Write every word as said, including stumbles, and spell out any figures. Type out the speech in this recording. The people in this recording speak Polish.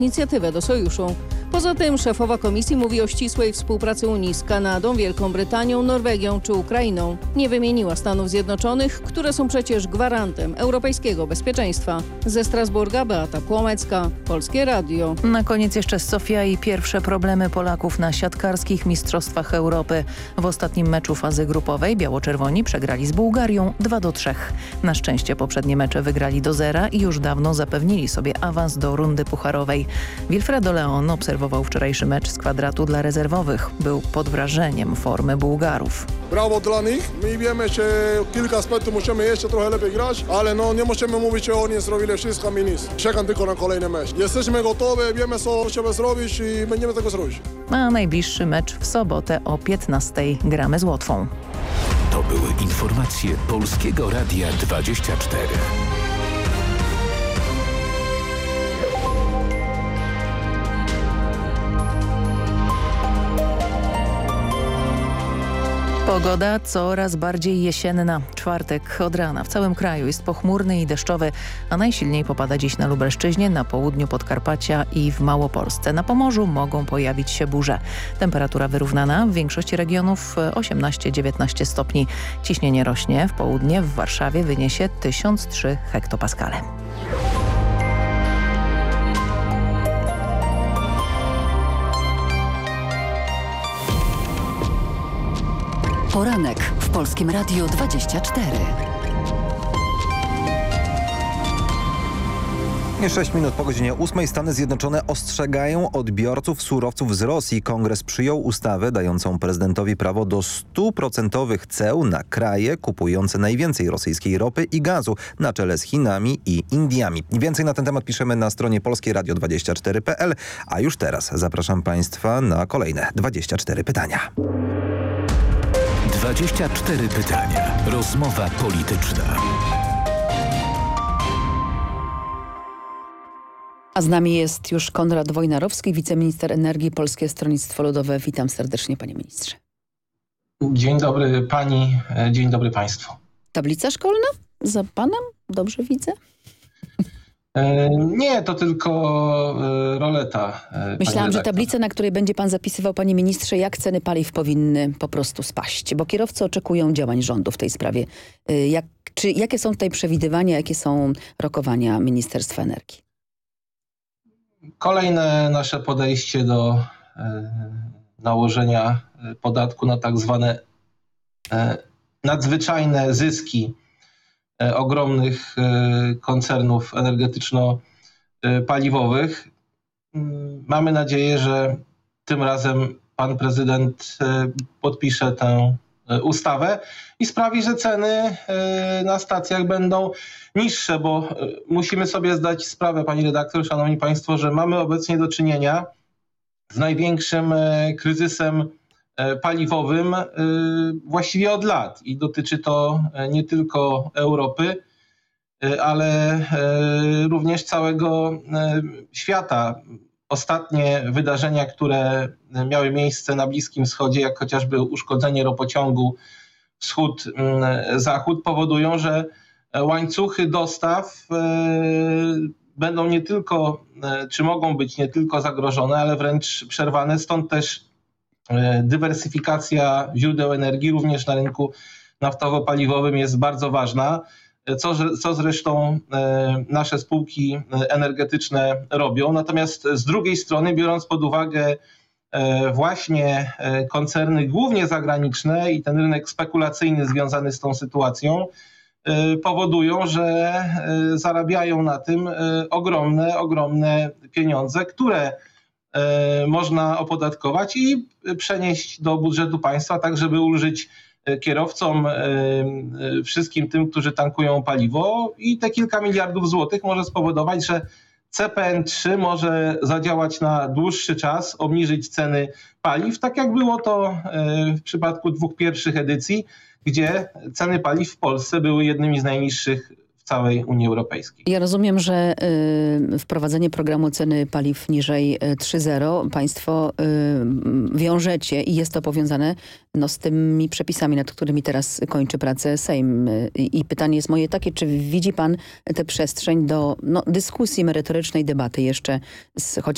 inicjatywę do sojuszu. Poza tym szefowa komisji mówi o ścisłej współpracy Unii z Kanadą, Wielką Brytanią, Norwegią czy Ukrainą. Nie wymieniła Stanów Zjednoczonych, które są przecież gwarantem europejskiego bezpieczeństwa. Ze Strasburga Beata Płomecka, Polskie Radio. Na koniec jeszcze Sofia i pierwsze problemy Polaków na siatkarskich mistrzostwach Europy. W ostatnim meczu fazy grupowej biało-czerwoni przegrali z Bułgarią dwa do trzech. Na szczęście poprzednie mecze wygrali do zera i już dawno zapewnili sobie awans do rundy pucharowej. Wilfredo Leon obserwował wczorajszy mecz z kwadratu dla rezerwowych. Był pod wrażeniem formy Bułgarów. Brawo dla nich. My wiemy, że kilka aspektów musimy jeszcze trochę lepiej grać, ale no nie możemy mówić, że oni zrobili wszystko, my nic. Czekam tylko na kolejny mecz. Jesteśmy gotowi, wiemy co trzeba zrobić i będziemy tego zrobić. A najbliższy mecz w sobotę o piętnastej gramy z Łotwą. To były informacje Polskiego Radia dwadzieścia cztery. Pogoda coraz bardziej jesienna. Czwartek od rana w całym kraju jest pochmurny i deszczowy, a najsilniej popada dziś na Lubelszczyźnie, na południu Podkarpacia i w Małopolsce. Na Pomorzu mogą pojawić się burze. Temperatura wyrównana, w większości regionów osiemnaście dziewiętnaście stopni. Ciśnienie rośnie, w południe w Warszawie wyniesie tysiąc trzy hektopaskale. Poranek w Polskim Radiu dwadzieścia cztery. sześć minut po godzinie ósmej Stany Zjednoczone ostrzegają odbiorców surowców z Rosji. Kongres przyjął ustawę dającą prezydentowi prawo do stuprocentowych ceł na kraje kupujące najwięcej rosyjskiej ropy i gazu na czele z Chinami i Indiami. Więcej na ten temat piszemy na stronie polskie radio dwadzieścia cztery kropka p l, a już teraz zapraszam Państwa na kolejne dwadzieścia cztery pytania. dwadzieścia cztery pytania. Rozmowa polityczna. A z nami jest już Konrad Wojnarowski, wiceminister energii, Polskie Stronnictwo Ludowe. Witam serdecznie, panie ministrze. Dzień dobry pani, dzień dobry państwu. Tablica szkolna za panem? Dobrze widzę? Nie, to tylko roleta. Myślałam, że tablica, na której będzie pan zapisywał, panie ministrze, jak ceny paliw powinny po prostu spaść, bo kierowcy oczekują działań rządu w tej sprawie. Jak, czy, jakie są tutaj przewidywania, jakie są rokowania Ministerstwa Energii? Kolejne nasze podejście do nałożenia podatku na tak zwane nadzwyczajne zyski ogromnych koncernów energetyczno-paliwowych. Mamy nadzieję, że tym razem pan prezydent podpisze tę ustawę i sprawi, że ceny na stacjach będą niższe, bo musimy sobie zdać sprawę, pani redaktor, szanowni państwo, że mamy obecnie do czynienia z największym kryzysem paliwowym właściwie od lat i dotyczy to nie tylko Europy, ale również całego świata. Ostatnie wydarzenia, które miały miejsce na Bliskim Wschodzie, jak chociażby uszkodzenie ropociągu wschód-zachód, powodują, że łańcuchy dostaw będą nie tylko, czy mogą być nie tylko zagrożone, ale wręcz przerwane. Stąd też dywersyfikacja źródeł energii również na rynku naftowo-paliwowym jest bardzo ważna, co, co zresztą nasze spółki energetyczne robią. Natomiast z drugiej strony, biorąc pod uwagę właśnie koncerny głównie zagraniczne i ten rynek spekulacyjny związany z tą sytuacją, powodują, że zarabiają na tym ogromne, ogromne pieniądze, które można opodatkować i przenieść do budżetu państwa, tak żeby ulżyć kierowcom, wszystkim tym, którzy tankują paliwo, i te kilka miliardów złotych może spowodować, że C P N trzy może zadziałać na dłuższy czas, obniżyć ceny paliw, tak jak było to w przypadku dwóch pierwszych edycji, gdzie ceny paliw w Polsce były jednymi z najniższych w całej Unii Europejskiej. Ja rozumiem, że y, wprowadzenie programu ceny paliw niżej trzy zero państwo y, wiążecie i jest to powiązane no, z tymi przepisami, nad którymi teraz kończy pracę Sejm. I, i pytanie jest moje takie, czy widzi pan tę przestrzeń do no, dyskusji merytorycznej, debaty jeszcze z chociażby